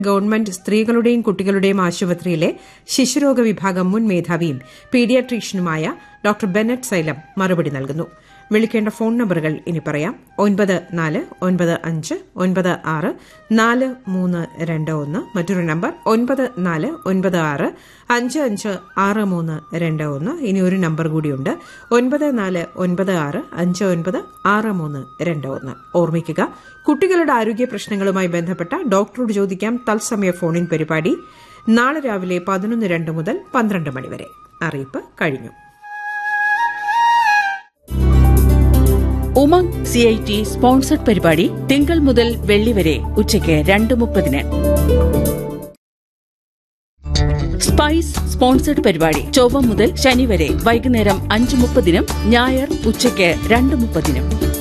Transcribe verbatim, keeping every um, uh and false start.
Government സ്ത്രീകളുടെയും കുട്ടികളുടെയും ആശുപത്രിയിലെ ശിശുരോഗ വിഭാഗം മുൻ മേധാവിയും പീഡിയാട്രീഷ്യനുമായ ഡോക്ടർ ബെനറ്റ് സൈലം മറുപടി നൽകുന്നു. വിളിക്കേണ്ട ഫോൺ നമ്പറുകൾ ഇനി പറയാം. ഒൻപത് നാല് ഒൻപത് അഞ്ച് ഒൻപത് ആറ് നാല് മൂന്ന് രണ്ട് ഒന്ന്. മറ്റൊരു നമ്പർ ഒൻപത് നാല് ഒൻപത് ആറ് അഞ്ച് അഞ്ച് ആറ് മൂന്ന് രണ്ട് ഒന്ന്. ഇനി ഒരു നമ്പർ കൂടിയുണ്ട്, ഒൻപത് നാല് ഒൻപത് ആറ് അഞ്ച് ഒൻപത് ആറ് മൂന്ന് രണ്ട് ഒന്ന്. ഓർമ്മിക്കുക, കുട്ടികളുടെ ആരോഗ്യ പ്രശ്നങ്ങളുമായി ബന്ധപ്പെട്ട ഡോക്ടറോട് ചോദിക്കാം തത്സമയ ഫോണിൻ പരിപാടി നാളെ രാവിലെ പതിനൊന്ന് രണ്ട് മുതൽ പന്ത്രണ്ട് മണിവരെ. അറിയിപ്പ് കഴിഞ്ഞു. Umang C I T sponsored പരിപാടി തിങ്കൾ മുതൽ വെള്ളി വരെ ഉച്ചയ്ക്ക് രണ്ട് മുപ്പതിന്. സ്പൈസ് സ്പോൺസർഡ് പരിപാടി ചൊവ്വ മുതൽ ശനി വരെ വൈകുന്നേരം അഞ്ച് മുപ്പതിനും ഞായർ ഉച്ചയ്ക്ക് രണ്ട് മുപ്പതിനും.